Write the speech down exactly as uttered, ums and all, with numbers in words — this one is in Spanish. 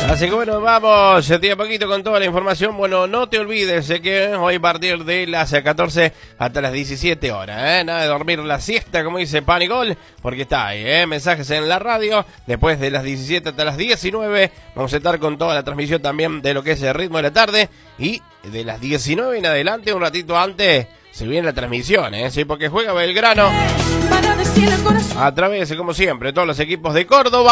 Así que bueno, vamos, ya tiene poquito con toda la información. Bueno, no te olvides de que hoy a partir de las catorce hasta las diecisiete horas, ¿eh? Nada de dormir la siesta, como dice Pan y Gol, porque está ahí, ¿eh? Mensajes en la radio. Después de las diecisiete hasta las diecinueve, vamos a estar con toda la transmisión también de lo que es el ritmo de la tarde. Y de las diecinueve en adelante, un ratito antes, se viene la transmisión, ¿eh? Sí, porque juega Belgrano a través, como siempre, todos los equipos de Córdoba.